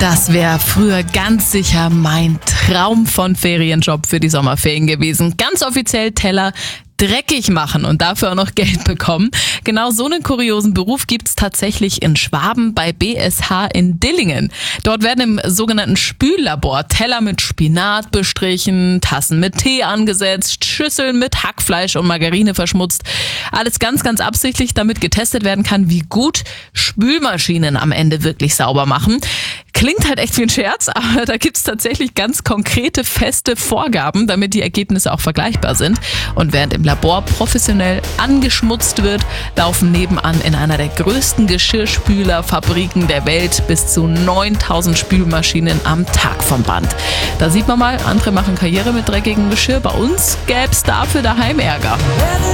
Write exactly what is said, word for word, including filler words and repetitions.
Das wäre früher ganz sicher mein Traum von Ferienjob für die Sommerferien gewesen. Ganz offiziell Teller dreckig machen und dafür auch noch Geld bekommen. Genau so einen kuriosen Beruf gibt's tatsächlich in Schwaben bei B S H in Dillingen. Dort werden im sogenannten Spüllabor Teller mit Spinat bestrichen, Tassen mit Tee angesetzt, Schüsseln mit Hackfleisch und Margarine verschmutzt. Alles ganz, ganz absichtlich, damit getestet werden kann, wie gut Spülmaschinen am Ende wirklich sauber machen. Klingt halt echt wie ein Scherz, aber da gibt's tatsächlich ganz konkrete, feste Vorgaben, damit die Ergebnisse auch vergleichbar sind. Und während im Labor professionell angeschmutzt wird, laufen nebenan in einer der größten Geschirrspülerfabriken der Welt bis zu neuntausend Spülmaschinen am Tag vom Band. Da sieht man mal, andere machen Karriere mit dreckigem Geschirr. Bei uns gäb's dafür daheim Ärger.